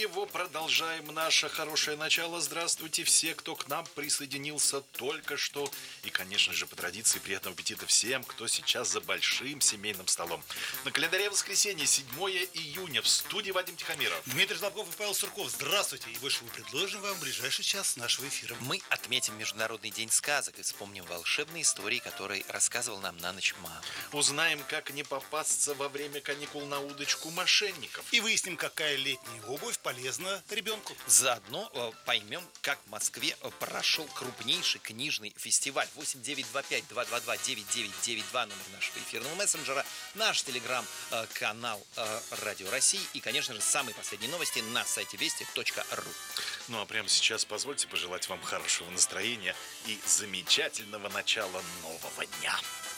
его продолжаем. Наше хорошее начало. Здравствуйте все, кто к нам присоединился только что. И, конечно же, по традиции, приятного аппетита всем, кто сейчас за большим семейным столом. На календаре воскресенье, 7 июня. В студии Вадим Тихомиров. Дмитрий Злобков и Павел Сурков. Здравствуйте. И больше мы предложим вам ближайший час нашего эфира. Мы отметим Международный день сказок и вспомним волшебные истории, которые рассказывал нам на ночь мама. Узнаем, как не попасться во время каникул на удочку мошенников. И выясним, какая летняя обувь полезна ребенку. Заодно поймем, как в Москве прошел крупнейший книжный фестиваль. 8925-222-9992 номер нашего эфирного мессенджера, наш телеграм-канал Радио России и, конечно же, самые последние новости на сайте вести.ру. Ну а прямо сейчас позвольте пожелать вам хорошего настроения и замечательного начала нового дня.